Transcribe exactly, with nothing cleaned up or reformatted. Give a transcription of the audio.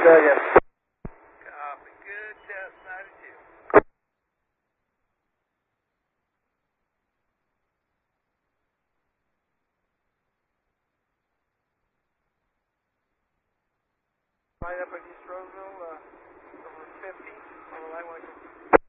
Duggan. Copy. Good test, ninety-two. Line up at East Roseville, uh, over fifty on the line one.